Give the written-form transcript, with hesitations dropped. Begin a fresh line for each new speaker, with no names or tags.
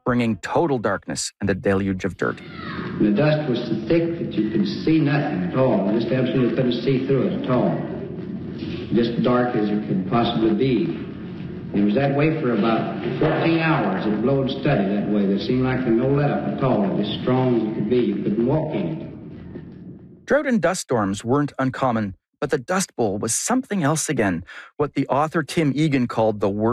bringing total darkness and a deluge of dirt.
And the dust was so thick that you could see nothing at all. You just absolutely couldn't see through it at all. Just dark as it could possibly be. And it was that way for about 14 hours. It blowed steady that way. There seemed like no let up at all. It was as strong as it could be. You couldn't walk in it.
Drought and dust storms weren't uncommon, but the Dust Bowl was something else again, what the author Tim Egan called the worst